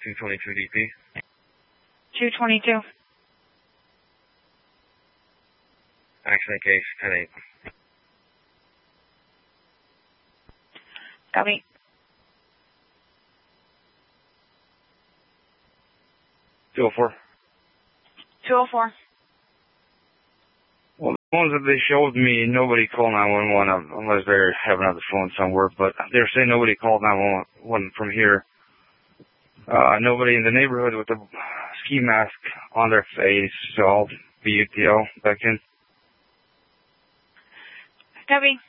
222 DP. 222. Accident case 10-8. Copy. 204. 204. Well, the ones that they showed me, nobody called 911 unless they have another phone somewhere, but they're saying nobody called 911 from here. Nobody in the neighborhood with a ski mask on their face, so I'll be UTL back in. Copy.